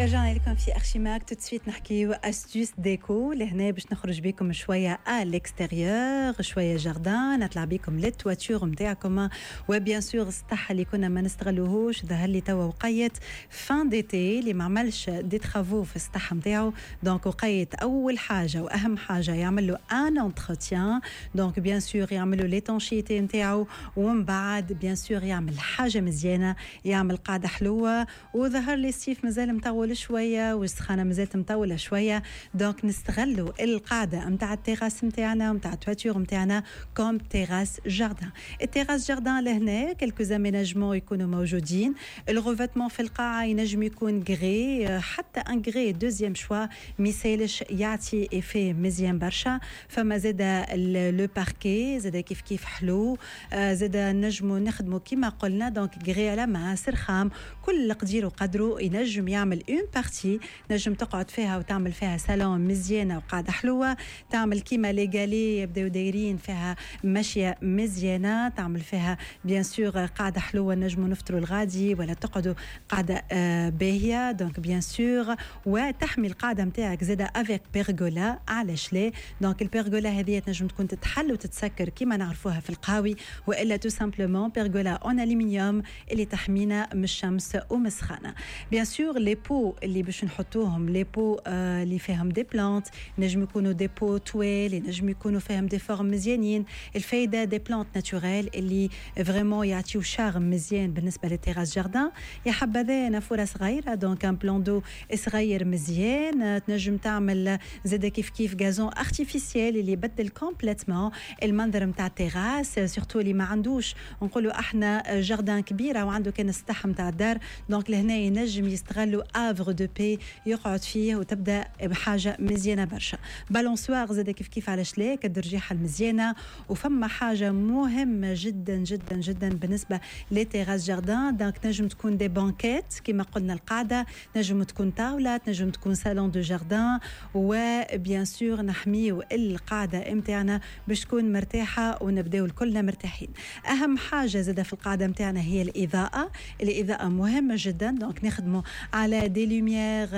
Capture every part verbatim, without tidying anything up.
رجعنا لكم في أرشيماك. tout de suite نحكيو أستيوس ديكو لهنا باش نخرج بكم شوية à l'extérieur، شوية جاردان، نطلع بكم للتواتور متاعكم، وبيان سور السطح اللي كنا ما نستغلوهوش ظهر لي توا وقيت فان ديتي اللي ما عملش دي ترافو في السطح متاعو. دونك وقيت أول حاجة وأهم حاجة يعمل له ان انتروتيان، دونك بيان سور يعمل له ليتونشيتي متاعو، ومن بعد بيان سور يعمل حاجة مزيانة، يعمل قاعدة حلوة. وظهر لي السيف مازال مطول شويه والسخانه مازالت مطوله شويه، دونك نستغلوا القاعده نتاع التيراس نتاعنا ونتاع التواتور نتاعنا كوم تيراس جاردان. التيراس جاردان لهنا كلكو زاميناجمون يكونوا موجودين. الغوفاتمون في القاعه ينجم يكون غري، حتى ان غري دوزيام شوا ميسالش يعطي ايفي مزيان برشا. فما زاد لو باركي زاد كيف كيف حلو، زاد نجموا نخدموا كيما قلنا دونك غري على مع سرخام، كل قدير وقدره ينجم يعمل اون بارتي نجم تقعد فيها وتعمل فيها صالون مزيانه وقاعده حلوه، تعمل كيما ليغالي يبداو دايرين فيها ماشيه مزيانه، تعمل فيها بيان سور قاعده حلوه نجموا نفطروا الغادي ولا تقعدوا قاعده آه باهيه. دونك بيان سور وتحمي القاعده نتاعك زاده افيك بيرغولا. علاش لا؟ دونك البيرغولا هذه تنجم تكون تتحل وتتسكر كيما نعرفوها في القهاوي، والا تو سامبلومون بيرغولا اون الومنيوم اللي تحمينا من الشمس ومن السخانه. بيان سور لي بو اللي باش نحطوهم لي بو آه اللي فيهم دي بلانت نجم يكونوا دي بو تويل، نجم يكونوا فيهم دي فورم مزيانين. الفايده دي بلانت ناتوريل اللي فريمون يعطيو شارم مزيان بالنسبه للتيراس جاردان. يا حبذا نافوره صغيره دونك ان بلان دو صغير مزيان، تنجم تعمل زاد كيف كيف غازون ارتيفيسيال اللي يبدل كومبليتمون المنظر نتاع التيراس، سورتو اللي ما عندوش نقولوا احنا جاردان كبيره وعنده كان السطح نتاع الدار، دونك لهنا ينجم يستغلوا افر دو بي يقعد فيه وتبدا بحاجه مزيانه برشا. بالونسوار زاد كيف كيف علاش لا كالدرجيحه المزيانه. وفما حاجه مهمه جدا جدا جدا بالنسبه لتيراس جاردان، دونك تنجم تكون دي بانكيت كما قلنا القاعده، تنجم تكون طاوله، تنجم تكون صالون دو جاردان، وبيان سور نحميو القاعده نتاعنا باش تكون مرتاحه ونبداو الكلنا مرتاحين. اهم حاجه زاد في القاعده نتاعنا هي الاضاءه. الاضاءه مهمه جدا، دونك نخدموا على دي لوميير،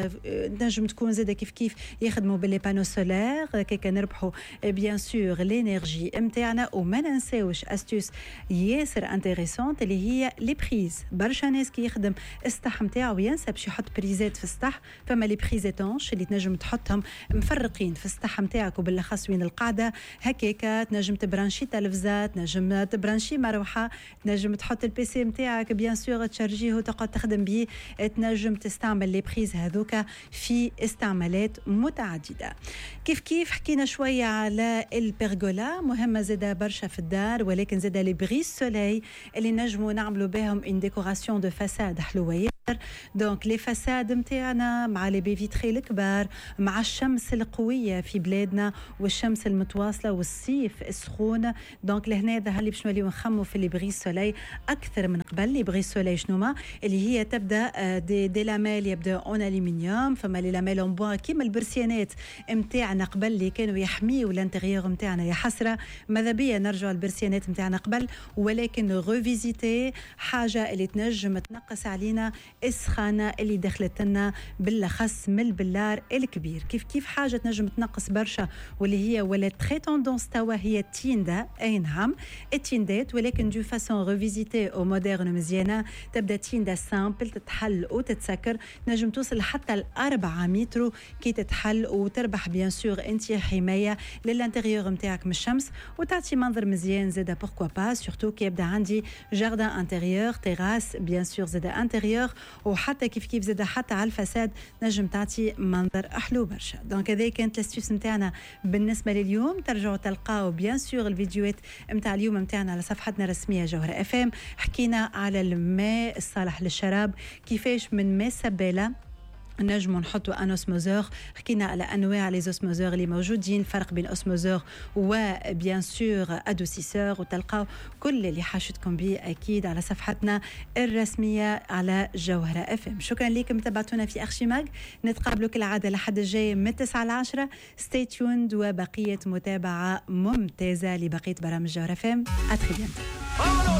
نجم تكون زاده كيف كيف يخدموا باللي بانو سولير كيكا نربحوا بيان سور لينيرجي نتاعنا. وما ننساوش استوس ياسر انتريسونت اللي هي لي بريز. برشا ناس كي يخدم السطح نتاعو ينسى باش يحط بريزات في السطح، فما لي بريزيتونش اللي تنجم تحطهم مفرقين في السطح نتاعك وبالاخص وين القاعده هكاكا، تنجم تبرانشي تلفزات، تنجم تبرانشي مروحه، تنجم تحط البيسي نتاعك بيان سور تشارجيه وتقعد تخدم به، تنجم تستعمل لي بريز هذوك في استعمالات متعدده. كيف كيف حكينا شويه على البرغولا، مهمه زاده برشا في الدار، ولكن زاده لي بريز سولي اللي نجموا نعملوا بهم ان ديكوراسيون دو فاساد حلوه. دونك لي فاساد نتاعنا مع لي بي فيتري الكبار، مع الشمس القويه في بلادنا والشمس المتواصله والصيف السخون، دونك لهنا ظهر لي باش نوليو نخمو في لي بريز سولي اكثر من قبل. لي بريز سولي شنوما؟ اللي هي تبدا دي, دي لاميل يبدا اون الومنيوم، فما لي لاميل اون بوا كيما البرسيانات نتاعنا قبل اللي كانوا يحميوا الانتيريور نتاعنا. يا حسره ماذا بيا نرجعوا البرسيانات نتاعنا قبل، ولكن ريفيزيتي حاجه اللي تنجم تنقص علينا السخانه اللي دخلت لنا بالاخص من البلار الكبير. كيف كيف حاجه تنجم تنقص برشا واللي هي ولا تري توندونس توا هي التيندا. اي نعم التيندات، ولكن دو فاسون ريفيزيتي او مودرن مزيانه. تبدا تيندا سامبل تتحل وتتسكر، نجم توصل حتى الأربعة متر كي تتحل وتربح بيان سور انت حمايه للانتيريور نتاعك من الشمس وتعطي منظر مزيان. زاده بوركوا با سورتو كي يبدا عندي جاردان انتيريور تيراس بيان سور زاده انتيريور، وحتى كيف كيف زاده حتى على الفساد نجم تعطي منظر احلو برشا. دونك هذه كانت الاستيوس نتاعنا بالنسبه لليوم. ترجعوا تلقاو بيان سور الفيديوهات نتاع اليوم نتاعنا على صفحتنا الرسميه جوهره اف ام. حكينا على الماء الصالح للشراب، كيفاش من ماء سباله نجموا نحطوا ان اوسموزور. حكينا على انواع لي اوسموزور اللي موجودين، الفرق بين اوسموزور وبيان سور ادوسيسور، وتلقاو كل اللي حاشتكم به اكيد على صفحتنا الرسميه على جوهره اف ام. شكرا لكم تابعتونا في ارشيماغ، نتقابلوا كالعاده لحد الجاي من تسعة ل عشرة. ستي تيوند وبقيه متابعه ممتازه لبقيه برامج جوهره اف ام. اتري بيانتو.